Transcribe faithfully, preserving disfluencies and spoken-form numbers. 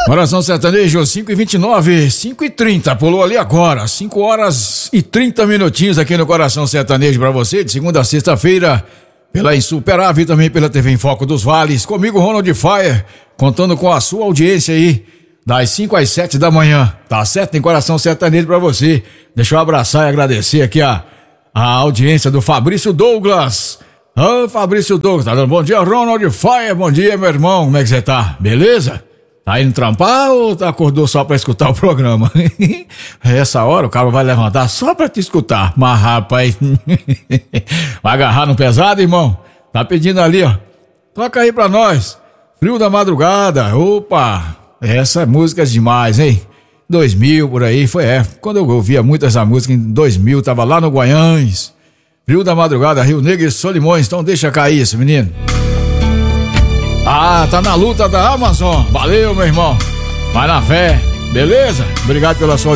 Coração Sertanejo, cinco e vinte e nove, cinco e trinta, pulou ali agora, cinco horas e trinta minutinhos aqui no Coração Sertanejo pra você, de segunda a sexta-feira, pela Insuperável e também pela T V em Foco dos Vales, comigo Ronald Fire, contando com a sua audiência aí, das cinco às sete da manhã, tá certo? Tem Coração Sertanejo pra você. Deixa eu abraçar e agradecer aqui a, a audiência do Fabrício Douglas. Ô, Fabrício Douglas, tá dando bom dia, Ronald Fire, bom dia, meu irmão, como é que você tá? Beleza? Tá indo trampar ou tá, acordou só pra escutar o programa? Essa hora o cara vai levantar só pra te escutar. Mas rapaz, vai agarrar no pesado, irmão? Tá pedindo ali, ó. Toca aí pra nós. Frio da Madrugada. Opa, essa música é demais, hein? dois mil por aí, foi é. Quando eu ouvia muito essa música em dois mil, tava lá no Guanhães. Frio da Madrugada, Rio Negro e Solimões. Então deixa cair isso, menino. Ah, tá na luta da Amazon. Valeu, meu irmão. Vai na fé. Beleza? Obrigado pela sua